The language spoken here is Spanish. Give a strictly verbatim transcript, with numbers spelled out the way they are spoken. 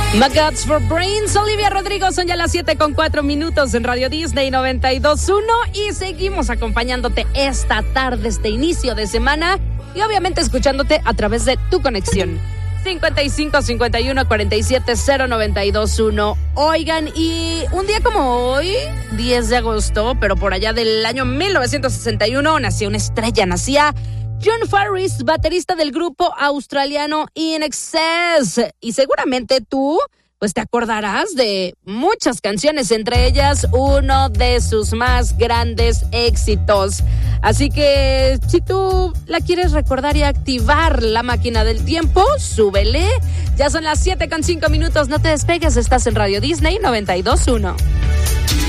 Maggots for Brains, Olivia Rodrigo, son ya las siete con cuatro minutos en Radio Disney noventa y dos punto uno y seguimos acompañándote esta tarde, este inicio de semana y obviamente escuchándote a través de tu conexión. cincuenta y cinco, cincuenta y uno, cuarenta y siete, cero noventa y dos uno. Oigan, y un día como hoy, diez de agosto, pero por allá del año mil novecientos sesenta y uno, nació una estrella, nacía John Farris, baterista del grupo australiano In Excess. Y seguramente tú, pues te acordarás de muchas canciones, entre ellas uno de sus más grandes éxitos. Así que si tú la quieres recordar y activar la máquina del tiempo, súbele. Ya son las siete con cinco minutos, no te despegues, estás en Radio Disney noventa y dos punto uno.